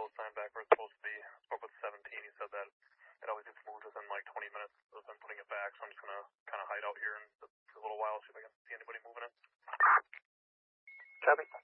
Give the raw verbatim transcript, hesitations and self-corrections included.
close time back where it's supposed to be. I spoke with seventeen. He said that it always gets moved within like twenty minutes of them putting it back. So I'm just gonna kind of hide out here and for a little while, see if I can see anybody moving it. Copy.